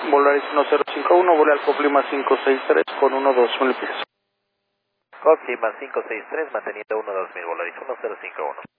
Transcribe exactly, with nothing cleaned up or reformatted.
Volaris uno cero cinco uno, vuela al Copima cinco seis tres con uno dos mil pies. Copima cinco seis tres, manteniendo uno dos mil, Volaris uno cero cinco uno.